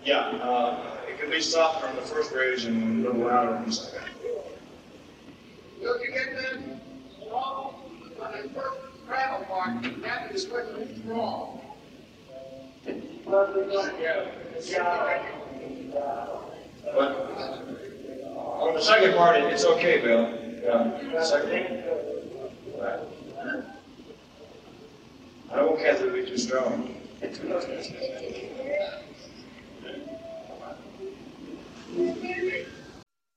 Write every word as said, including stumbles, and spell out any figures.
Yeah, uh, it can be softer on the first raise and a little louder on the second. Look, you get that wrong on the first gravel part, that is what is wrong. But on the second part, it's okay, Bill. Yeah. Second. Right. I don't want Kathy to be too strong. Thank you.